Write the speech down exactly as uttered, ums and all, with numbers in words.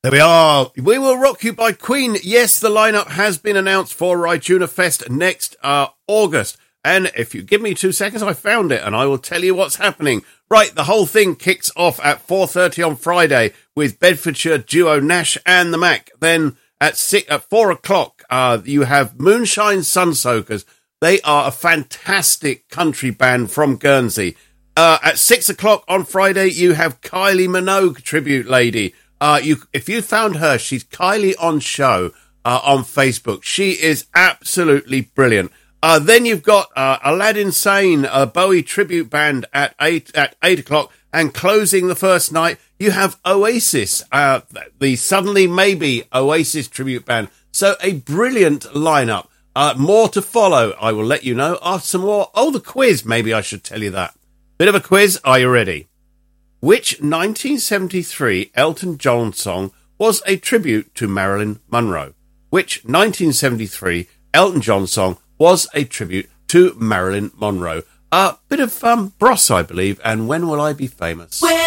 There we are. We Will Rock You by Queen. Yes, the lineup has been announced for Rytuna Fest next uh, August. And if you give me two seconds, I found it, and I will tell you what's happening. Right, the whole thing kicks off at four thirty on Friday with Bedfordshire duo Nash and the Mac. Then at six, at four o'clock, uh, you have Moonshine Sunsoakers. They are a fantastic country band from Guernsey. Uh, at six o'clock on Friday, you have Kylie Minogue tribute lady. Uh, you, if you found her, she's Kylie on Show uh, on Facebook. She is absolutely brilliant. Uh, then you've got uh, Aladdin Sane, a Bowie tribute band at eight at eight o'clock, and closing the first night, you have Oasis, uh, the Suddenly Maybe Oasis tribute band. So a brilliant lineup. Uh, more to follow. I will let you know after some more. Oh, the quiz. Maybe I should tell you that. Bit of a quiz. Are you ready? Which nineteen seventy-three Elton John song was a tribute to Marilyn Monroe? Which nineteen seventy-three Elton John song was a tribute to Marilyn Monroe? A bit of um, Bros, I believe, and When Will I Be Famous? When